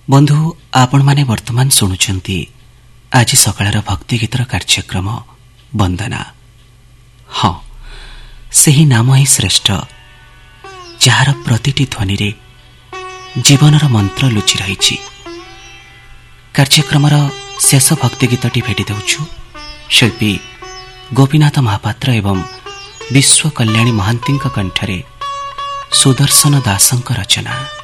बंधु आपण माने वर्तमान शुणुचंती आज सकाळर भक्ति गीतर कार्यक्रम वंदना। हाँ, सही नाम ही श्रेष्ठ, जार प्रतिटी ध्वनि रे जीवनर मंत्र लुचि रही। कार्यक्रमर शेष भक्ति गीतटी भेटी देउछु शिल्पी गोपीनाथ महापात्र एवं विश्व कल्याणी महांती कंठरे सुदर्शन दासंक रचना।